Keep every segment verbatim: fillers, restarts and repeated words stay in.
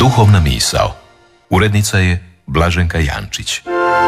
Duhovna misao. Urednica je Blaženka Jančić.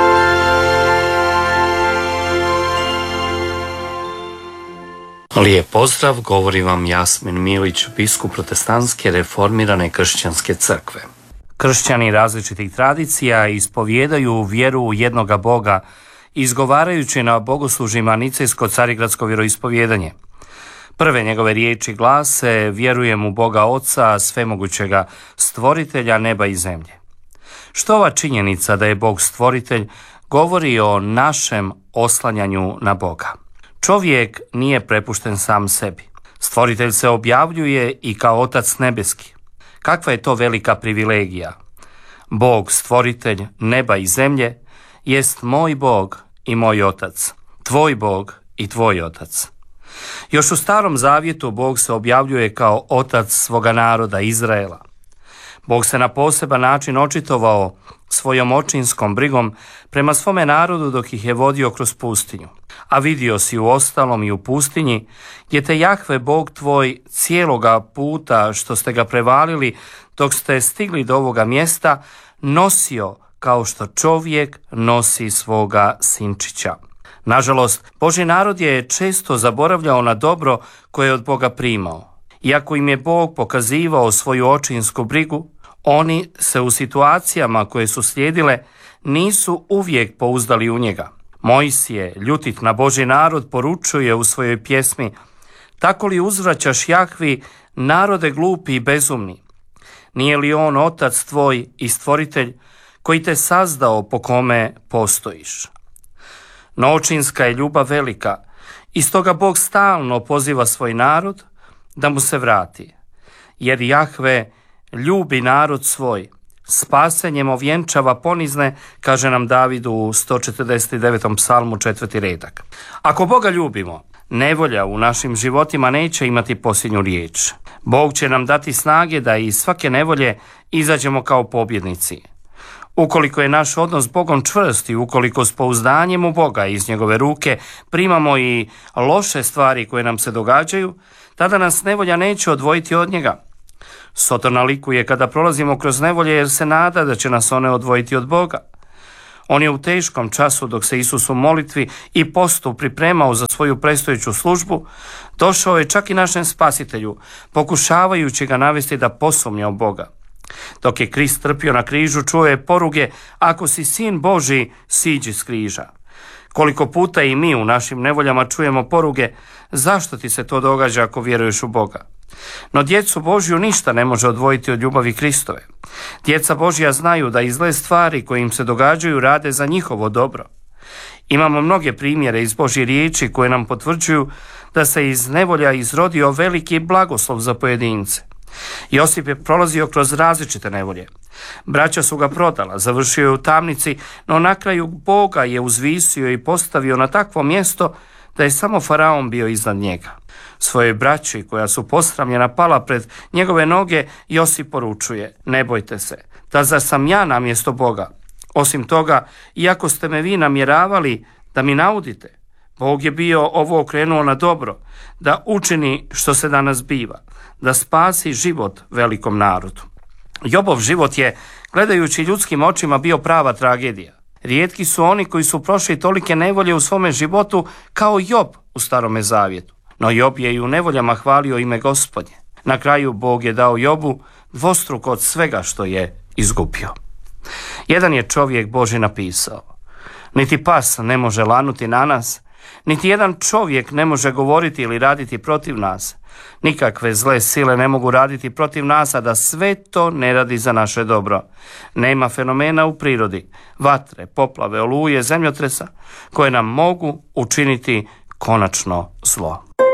Lijep pozdrav, govori vam Jasmin Milić, biskup Protestantske reformirane kršćanske crkve. Kršćani različitih tradicija ispovijedaju vjeru u jednoga Boga, izgovarajući na bogoslužjima nicejsko-carigradsko vjeroispovijedanje. Prve njegove riječi glase: vjerujem u Boga Oca, svemogućega, stvoritelja neba i zemlje. Što ova činjenica da je Bog stvoritelj govori o našem oslanjanju na Boga? Čovjek nije prepušten sam sebi. Stvoritelj se objavljuje i kao Otac nebeski. Kakva je to velika privilegija? Bog, stvoritelj neba i zemlje, jest moj Bog i moj Otac, tvoj Bog i tvoj Otac. Još u Starom Zavjetu Bog se objavljuje kao Otac svoga naroda Izraela. Bog se na poseban način očitovao svojom očinskom brigom prema svome narodu dok ih je vodio kroz pustinju. A vidio si u ostalom i u pustinji, gdje te Jahve Bog tvoj cijeloga puta što ste ga prevalili dok ste stigli do ovoga mjesta nosio kao što čovjek nosi svoga sinčića. Nažalost, Božji narod je često zaboravljao na dobro koje je od Boga primao. Iako im je Bog pokazivao svoju očinsku brigu, oni se u situacijama koje su slijedile nisu uvijek pouzdali u njega. Mojsije, ljutit na Božji narod, poručuje u svojoj pjesmi: tako li uzvraćaš Jahvi, narode glupi i bezumni? Nije li on Otac tvoj i stvoritelj koji te sazdao po kome postojiš? No očinska je ljubav velika i stoga Bog stalno poziva svoj narod da mu se vrati. Jer Jahve ljubi narod svoj, spasenjem ovjenčava ponizne, kaže nam David u sto četrdeset devetom psalmu četvrti redak. Ako Boga ljubimo, nevolja u našim životima neće imati posljednju riječ. Bog će nam dati snage da iz svake nevolje izađemo kao pobjednici. Ukoliko je naš odnos s Bogom čvrst i ukoliko s pouzdanjem u Boga iz njegove ruke primamo i loše stvari koje nam se događaju, tada nas nevolja neće odvojiti od njega. Soto nalikuje kada prolazimo kroz nevolje jer se nada da će nas one odvojiti od Boga. On je u teškom času, dok se Isus u molitvi i postu pripremao za svoju predstojeću službu, došao je čak i našem Spasitelju, pokušavajući ga navesti da posumnja u Boga. Dok je Krist trpio na križu, čuo je poruge: ako si sin Božji, siđi s križa. Koliko puta i mi u našim nevoljama čujemo poruge: zašto ti se to događa ako vjeruješ u Boga? No djecu Božju ništa ne može odvojiti od ljubavi Kristove. Djeca Božja znaju da i zle stvari koje im se događaju rade za njihovo dobro. Imamo mnoge primjere iz Božje riječi koje nam potvrđuju da se iz nevolja izrodio veliki blagoslov za pojedince. Josip je prolazio kroz različite nevolje. Braća su ga prodala, završio je u tamnici, no na kraju Boga je uzvisio i postavio na takvo mjesto da je samo faraon bio iznad njega. Svojoj braći koja su posramljena pala pred njegove noge, Josip poručuje: ne bojte se, da zar sam ja na mjesto Boga? Osim toga, iako ste me vi namjeravali da mi naudite, Bog je bio ovo okrenuo na dobro, da učini što se danas biva, da spasi život velikom narodu. Jobov život je, gledajući ljudskim očima, bio prava tragedija. Rijetki su oni koji su prošli tolike nevolje u svome životu kao Job u Starome Zavjetu. No Job je i u nevoljama hvalio ime Gospodnje. Na kraju Bog je dao Jobu dvostruko od svega što je izgubio. Jedan je čovjek Božji napisao: niti pas ne može lanuti na nas, niti jedan čovjek ne može govoriti ili raditi protiv nas. Nikakve zle sile ne mogu raditi protiv nas, a da sve to ne radi za naše dobro. Nema fenomena u prirodi, vatre, poplave, oluje, zemljotresa, koje nam mogu učiniti konačno zlo.